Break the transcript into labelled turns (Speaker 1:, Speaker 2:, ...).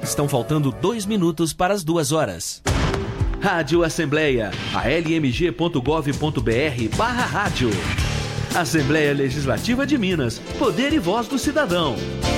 Speaker 1: Estão faltando 2 minutos para as 2 horas. Rádio Assembleia, almg.gov.br/rádio. Assembleia Legislativa de Minas, Poder e Voz do Cidadão.